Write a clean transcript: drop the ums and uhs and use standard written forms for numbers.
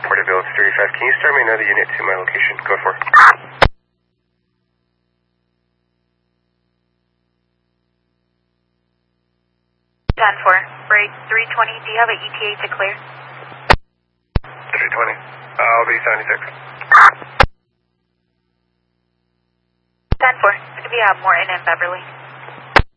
Florida Village 35. Can you start me another unit to my location? Go for it. 10-4. Break 320. Do you have an ETA to clear? 320. I'll be 76. 10-4. Do we have Morton and Beverly?